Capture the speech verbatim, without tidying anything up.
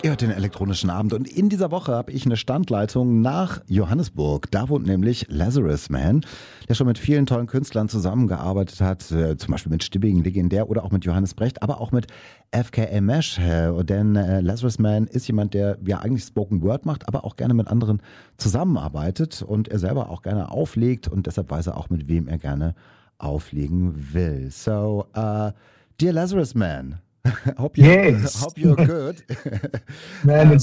Ihr hört den elektronischen Abend und in dieser Woche habe ich eine Standleitung nach Johannesburg. Da wohnt nämlich Lazarus Man, der schon mit vielen tollen Künstlern zusammengearbeitet hat, äh, zum Beispiel mit Stibbing, legendär, oder auch mit Johannes Brecht, aber auch mit F K A Mesh. Äh, denn äh, Lazarus Man ist jemand, der ja eigentlich Spoken Word macht, aber auch gerne mit anderen zusammenarbeitet und er selber auch gerne auflegt und deshalb weiß er auch, mit wem er gerne auflegen will. So, uh, dear Lazarus Man, hope you're, Yes. hope you're good. Man,